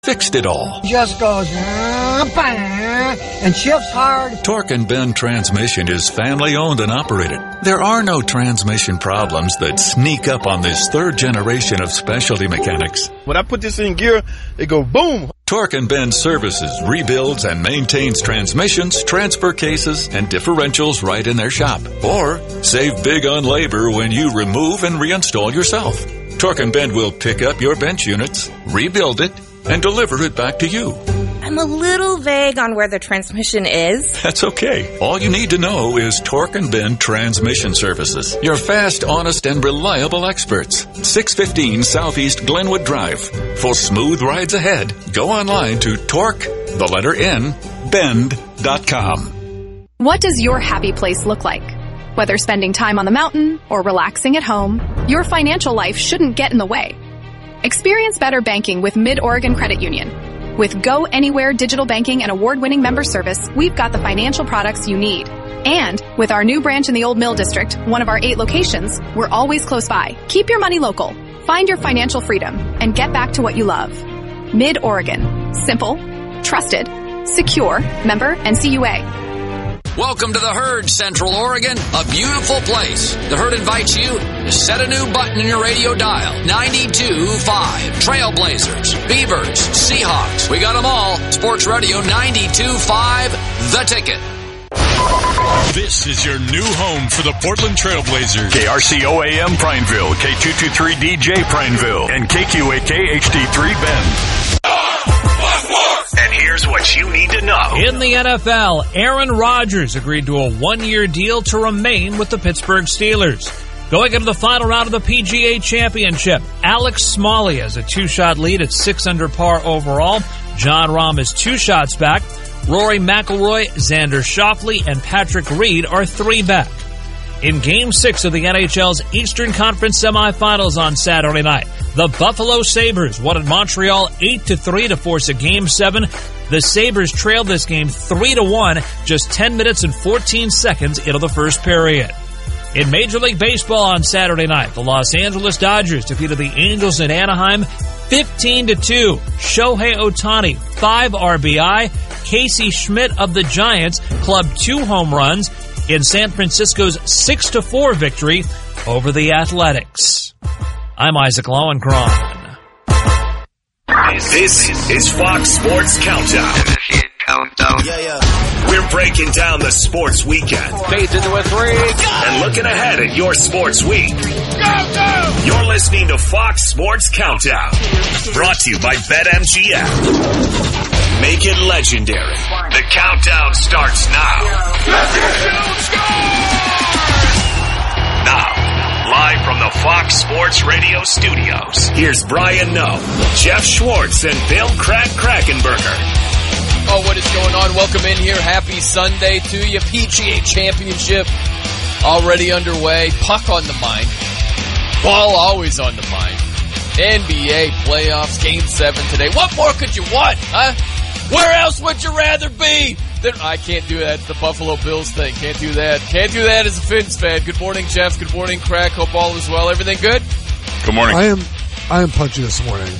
fixed it all. Just goes and shifts hard. Torque and Bend Transmission is family owned and operated. There are no transmission problems that sneak up on this third generation of specialty mechanics. When I put this in gear, it goes boom. Torque and Bend services, rebuilds, and maintains transmissions, transfer cases, and differentials right in their shop. Or save big on labor when you remove and reinstall yourself. Torque and Bend will pick up your bench units, rebuild it, and deliver it back to you. I'm a little vague on where the transmission is. That's okay. All you need to know is Torque and Bend Transmission Services. Your fast, honest, and reliable experts. 615 Southeast Glenwood Drive. For smooth rides ahead, go online to bend.com. What does your happy place look like? Whether spending time on the mountain or relaxing at home, your financial life shouldn't get in the way. Experience better banking with Mid-Oregon Credit Union. With Go Anywhere digital banking and award-winning member service, we've got the financial products you need. And with our new branch in the Old Mill District, one of our 8 locations, we're always close by. Keep your money local. Find your financial freedom and get back to what you love. Mid-Oregon. Simple, trusted, secure, member NCUA. Welcome to the Herd, Central Oregon, a beautiful place. The Herd invites you to set a new button in your radio dial. 92.5. Trailblazers, Beavers, Seahawks. We got them all. Sports Radio 92.5, The Ticket. This is your new home for the Portland Trailblazers. KRCO-AM Prineville, K223DJ Prineville, and KQAK HD3 Bend. And here's what you need to know. In the NFL, Aaron Rodgers agreed to a 1-year deal to remain with the Pittsburgh Steelers. Going into the final round of the PGA Championship, Alex Smalley has a 2-shot lead at 6 under par overall. Jon Rahm is 2 shots back. Rory McIlroy, Xander Schauffele, and Patrick Reed are 3 back. In Game 6 of the NHL's Eastern Conference semifinals on Saturday night, the Buffalo Sabres won at Montreal 8-3 to force a Game 7. The Sabres trailed this game 3-1 just 10 minutes and 14 seconds into the first period. In Major League Baseball on Saturday night, the Los Angeles Dodgers defeated the Angels in Anaheim 15-2. Shohei Ohtani, 5 RBI. Casey Schmidt of the Giants clubbed 2 home runs in San Francisco's 6-4 victory over the Athletics. I'm Isaac Lowenkron. This is Fox Sports Countdown. We're breaking down the sports weekend. Fades into a 3. And looking ahead at your sports week. You're listening to Fox Sports Countdown. Brought to you by BetMGM. Make it legendary. The countdown starts now. Now, live from the Fox Sports Radio studios, here's Brian Noe, Jeff Schwartz, and Bill Krakenberger. Oh, what is going on? Welcome in here. Happy Sunday to you. PGA Championship already underway. Puck on the mind. Ball always on the mind. NBA playoffs, Game 7 today. What more could you want, huh? Where else would you rather be? I can't do that. It's the Buffalo Bills thing. Can't do that. Can't do that as a Fins fan. Good morning, Jeff. Good morning, Crack. Hope all is well. Everything good? Good morning. I am punchy this morning.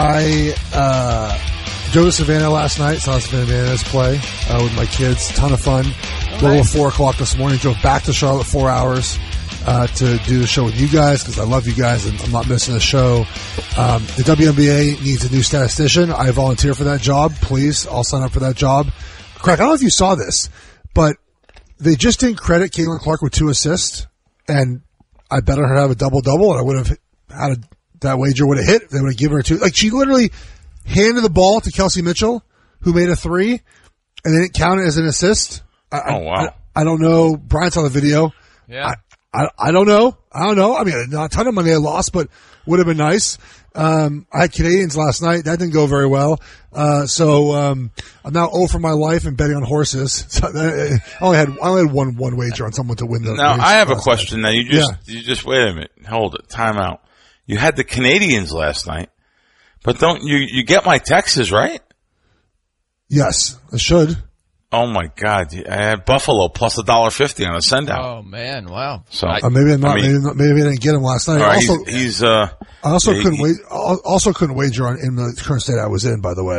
Drove to Savannah last night, saw Savannah Bananas play with my kids. Ton of fun. Little 4 o'clock this morning. Drove back to Charlotte 4 hours to do the show with you guys because I love you guys and I'm not missing a show. The WNBA needs a new statistician. I volunteer for that job. Please, I'll sign up for that job. Craig, I don't know if you saw this, but they just didn't credit Caitlin Clark with 2 assists, and I bet her to have a double-double, and I would have had that wager would have hit. They would have given her 2. Like, she literally handed the ball to Kelsey Mitchell, who made a 3, and they didn't count it as an assist. Wow. I don't know. Brian saw the video. Yeah. I don't know. I mean, not a ton of money I lost, but would have been nice. I had Canadians last night. That didn't go very well. So I'm now 0 for my life in betting on horses. So I only had one wager on someone to win the Now, race I have a last question. night. Now, you just wait a minute. Hold it. Time out. You had the Canadians last night, but don't you get my Texas, right? Yes, I should. Oh my God! I had Buffalo plus $1.50 on a sendout. Oh man! Wow. So maybe I'm not. Maybe I didn't get him last night. Right, I also couldn't wager on in the current state I was in. By the way.